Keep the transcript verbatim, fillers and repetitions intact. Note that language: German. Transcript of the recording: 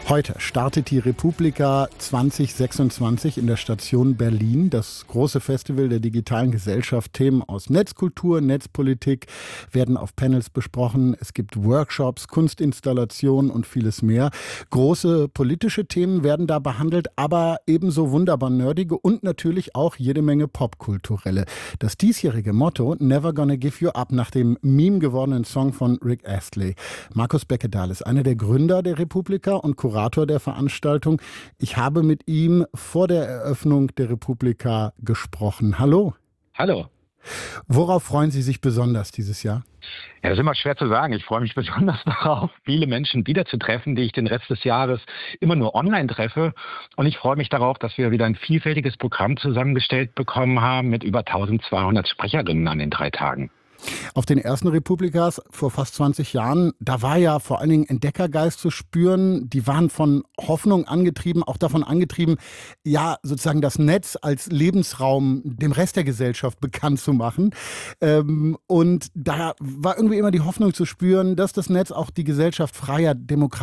Heute startet die Republika zwanzig sechsundzwanzig in der Station Berlin, das große Festival der digitalen Gesellschaft. Themen aus Netzkultur, Netzpolitik werden auf Panels besprochen. Es gibt Workshops, Kunstinstallationen und vieles mehr. Große politische Themen werden da behandelt, aber ebenso wunderbar nerdige und natürlich auch jede Menge popkulturelle. Das diesjährige Motto Never Gonna Give You Up nach dem Meme gewordenen Song von Rick Astley. Markus Beckedahl ist einer der Gründer der Republika und Kurator der Veranstaltung. Ich habe mit ihm vor der Eröffnung der Republika gesprochen. Hallo. Hallo. Worauf freuen Sie sich besonders dieses Jahr? Ja, das ist immer schwer zu sagen. Ich freue mich besonders darauf, viele Menschen wiederzutreffen, die ich den Rest des Jahres immer nur online treffe. Und ich freue mich darauf, dass wir wieder ein vielfältiges Programm zusammengestellt bekommen haben mit über eintausendzweihundert Sprecherinnen an den drei Tagen. Auf den ersten Republikas vor fast zwanzig Jahren, da war ja vor allen Dingen Entdeckergeist zu spüren. Die waren von Hoffnung angetrieben, auch davon angetrieben, ja, sozusagen das Netz als Lebensraum dem Rest der Gesellschaft bekannt zu machen. Ähm, und da war irgendwie immer die Hoffnung zu spüren, dass das Netz auch die Gesellschaft freier, demokratischer